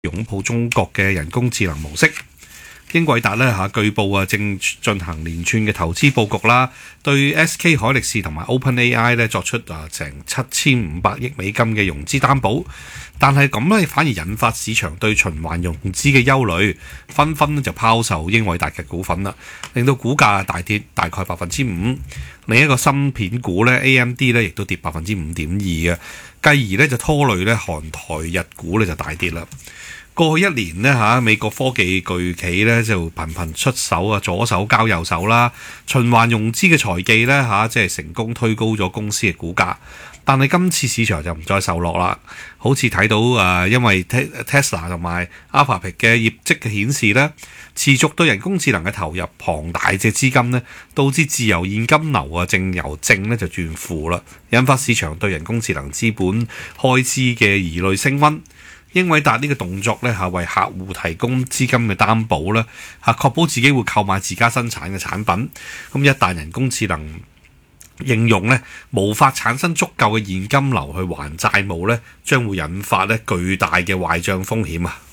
擁抱中國嘅人工智能模式。英偉達呢據報正進行連串嘅投資佈局啦，對 SK 海力士同埋 OpenAI 呢作出成7500億美金嘅融資擔保，但係咁呢反而引發市場對循環融資嘅憂慮，紛紛就拋售英偉達嘅股份啦，令到股價大跌大概 5%。另一個芯片股呢 AMD 呢亦都跌 5.2% 嘅，繼而呢就拖累呢韓台日股呢就大跌啦。過去一年呢美國科技巨企呢就頻頻出手左手交右手啦，循環融資嘅財技呢即係成功推高咗公司嘅股價。但係今次市場就唔再受落啦，好似睇到因為 Tesla 同埋 Alphabet 嘅業績嘅顯示呢，持續對人工智能嘅投入龐大嘅資金呢，導致自由現金流淨由正呢就轉負啦，引發市場對人工智能資本開支嘅疑慮升溫。英偉達呢個動作呢為客戶提供資金嘅擔保呢，確保自己會購買自家生產嘅產品。咁一旦人工智能應用呢無法產生足夠嘅現金流去還債務呢，將會引發呢巨大嘅壞帳風險啊！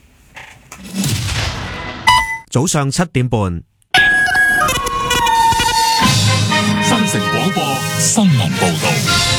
早上7點半， 新城廣播新聞報道。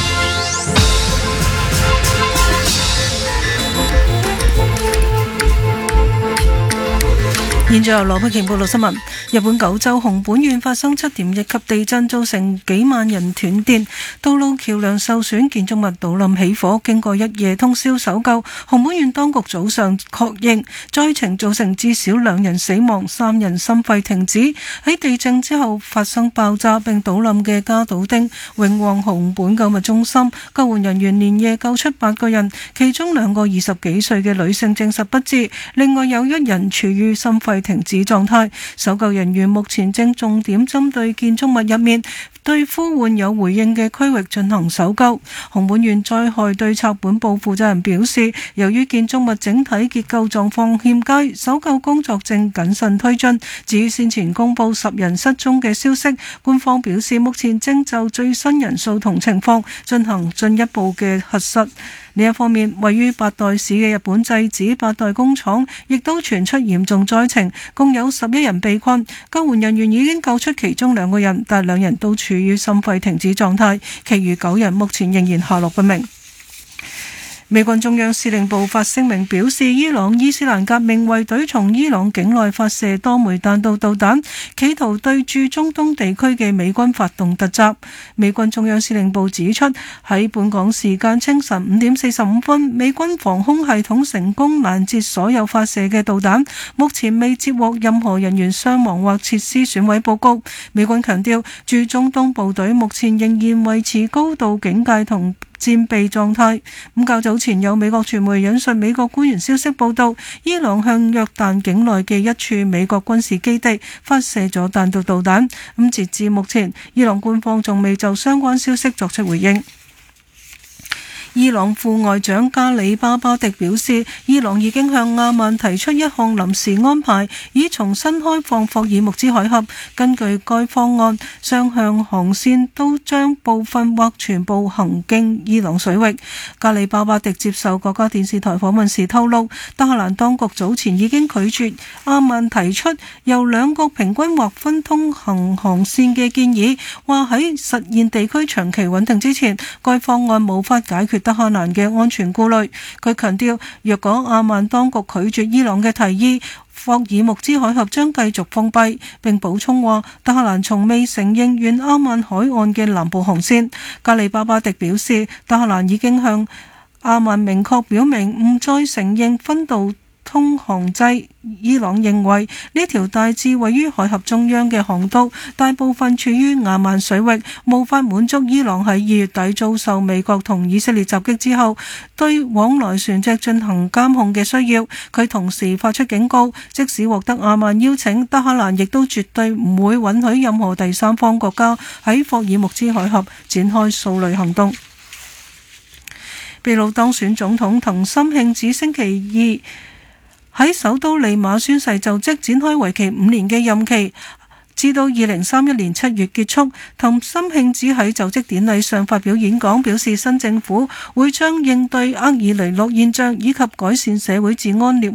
現在由羅佩瓊報道新聞。日本九州熊本縣發生7.1級地震，造成幾萬人斷電，道路橋梁受損，建築物倒冧起火。經過一夜通宵搜救，熊本縣當局早上確認災情造成至少2人死亡，3人心肺停止。喺地震之後發生爆炸並倒冧嘅加島町永旺熊本購物中心，救援人員連夜救出8個人，其中2個20幾歲嘅女性證實不治，另外有1人處於心肺停止狀態。搜救人員目前正重點針對建築物入面對呼喚有回應嘅區域進行搜救。熊本縣災害對策本部負責人表示，由於建築物整體結構狀況欠佳，搜救工作正謹慎推進。至於先前公布10人失蹤嘅消息，官方表示目前正就最新人數同情況進行進一步嘅核實。另一方面，位於八代市嘅日本製紙八代工廠亦都傳出嚴重災情，共有11人被困。救援人員已經救出其中2個人，但2人都處於心肺停止狀態，其餘9人目前仍然下落不明。美軍中央司令部發聲明表示，伊朗伊斯蘭革命衛隊從伊朗境內發射多枚彈道導彈，企圖對駐中東地區嘅美軍發動突襲。美軍中央司令部指出，喺本港時間清晨5點45分，美軍防空系統成功攔截所有發射嘅導彈，目前未接獲任何人員傷亡或設施損毀報告。美軍強調，駐中東部隊目前仍然維持高度警戒同戰備狀態。較早前有美國傳媒引述美國官員消息報道，伊朗向約旦境內嘅一處美國軍事基地發射咗彈道導彈。截至目前，伊朗官方仲未就相關消息作出回應。伊朗副外長加里巴巴迪表示，伊朗已經向阿曼提出一項臨時安排，以重新開放霍爾木茲海峽。根據該方案，雙向航線都將部分或全部行經伊朗水域。加里巴巴迪接受國家電視台訪問時透露，德黑蘭當局早前已經拒絕阿曼提出由兩國平均劃分通行航線嘅建議，話喺實現地區長期穩定之前，該方案無法解決德黑蘭嘅安全顧慮。佢強調，若果阿曼當局拒絕伊朗嘅提議，霍爾木茲海峽將繼續封閉。並補充話，德黑蘭從未承認沿阿曼海岸嘅南部航線。加里巴巴迪表示，德黑蘭已經向阿曼明確表明唔再承認分道通航制。伊朗認為呢條大致位於海峽中央嘅航道大部分處於阿曼水域，無法滿足伊朗喺2月底遭受美國同以色列襲擊之後對往來船隻進行監控嘅需要。佢同時發出警告，即使獲得阿曼邀請，德黑蘭亦都絕對唔會允許任何第三方國家喺霍爾木茲海峽展開掃雷行動。秘魯當選總統藤森慶子星期二喺首都利馬宣誓就職，展開為期5年嘅任期，至到2031年7月結束。藤森慶子喺就職典禮上發表演講，表示新政府會將應對厄爾尼諾現象以及改善社會治安列